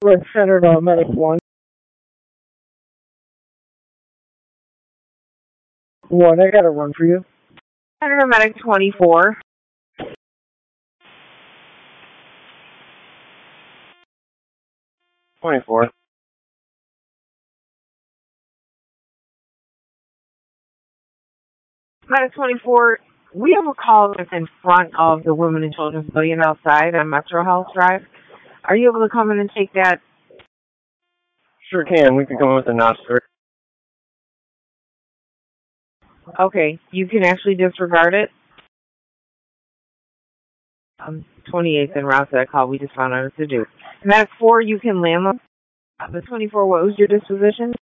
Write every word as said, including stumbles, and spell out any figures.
With Senator Medic one. What? I got a run for you. Senator Medic twenty-four. twenty-four. Medic twenty-four, we have a call that's in front of the Women and Children's Pavilion outside on Metro Health Drive. Are you able to come in and take that? Sure can. We can come in with an officer. Okay, you can actually disregard it. Um, twenty-eighth en route to that call. We just found out what to do. Medic four, you can land them. The twenty-four, what was your disposition?